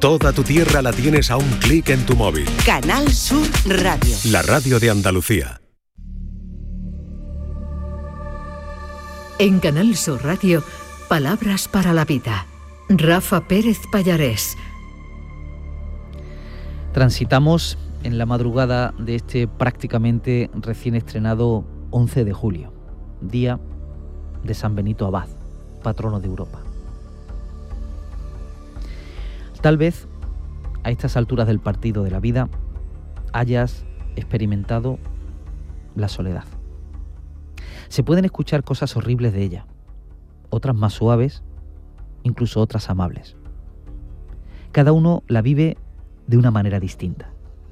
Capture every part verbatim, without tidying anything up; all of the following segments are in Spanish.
Toda tu tierra la tienes a un clic en tu móvil. Canal Sur Radio. La radio de Andalucía. En Canal Sur Radio, Palabras para la Vida. Rafa Pérez Pallarés. Transitamos en la madrugada de este prácticamente recién estrenado once de julio, día de San Benito Abad, patrono de Europa. Tal vez a estas alturas del partido de la vida hayas experimentado la soledad. Se pueden escuchar cosas horribles de ella, otras más suaves, incluso otras amables. Cada uno la vive de una manera distinta.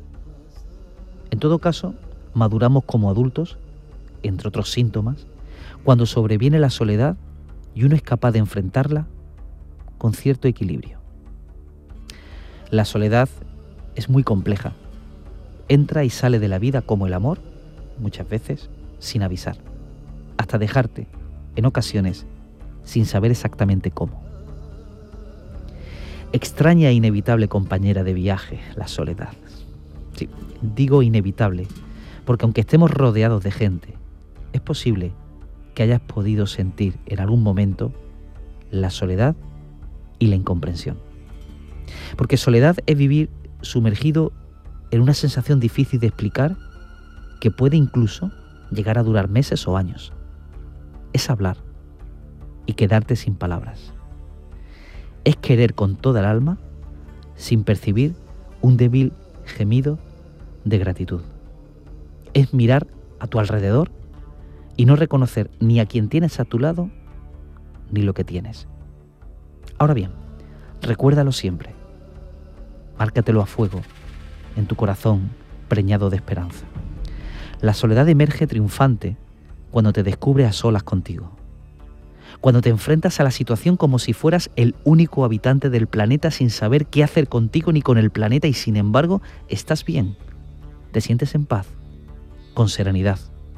En todo caso, maduramos como adultos, entre otros síntomas, cuando sobreviene la soledad y uno es capaz de enfrentarla con cierto equilibrio. La soledad es muy compleja. Entra y sale de la vida como el amor, muchas veces sin avisar, hasta dejarte, en ocasiones, sin saber exactamente cómo. Extraña e inevitable compañera de viaje, la soledad. Sí, digo inevitable, porque aunque estemos rodeados de gente, es posible que hayas podido sentir en algún momento la soledad y la incomprensión. Porque soledad es vivir sumergido en una sensación difícil de explicar que puede incluso llegar a durar meses o años. Es hablar y quedarte sin palabras. Es querer con toda el alma sin percibir un débil gemido de gratitud. Es mirar a tu alrededor y no reconocer ni a quien tienes a tu lado ni lo que tienes. Ahora bien, recuérdalo siempre. Márcatelo a fuego en tu corazón preñado de esperanza. La soledad emerge triunfante cuando te descubres a solas contigo. Cuando te enfrentas a la situación como si fueras el único habitante del planeta sin saber qué hacer contigo ni con el planeta y sin embargo estás bien. Te sientes en paz, con serenidad.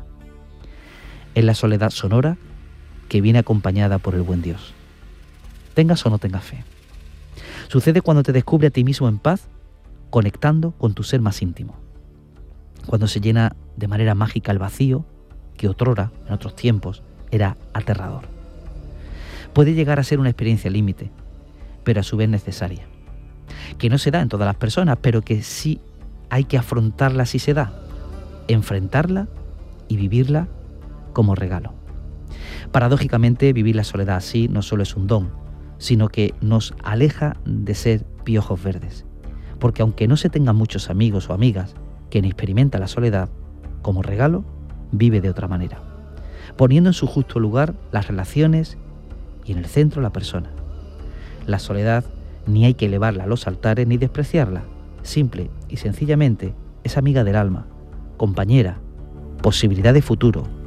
Es la soledad sonora que viene acompañada por el buen Dios. Tengas o no tengas fe. Sucede cuando te descubres a ti mismo en paz, conectando con tu ser más íntimo. Cuando se llena de manera mágica el vacío, que otrora, en otros tiempos, era aterrador. Puede llegar a ser una experiencia límite, pero a su vez necesaria. Que no se da en todas las personas, pero que sí hay que afrontarla si se da, enfrentarla y vivirla como regalo. Paradójicamente, vivir la soledad así no solo es un don, sino que nos aleja de ser piojos verdes. Porque aunque no se tengan muchos amigos o amigas, quien experimenta la soledad como regalo, vive de otra manera, poniendo en su justo lugar las relaciones y en el centro la persona. La soledad ni hay que elevarla a los altares ni despreciarla, simple y sencillamente es amiga del alma, compañera, posibilidad de futuro,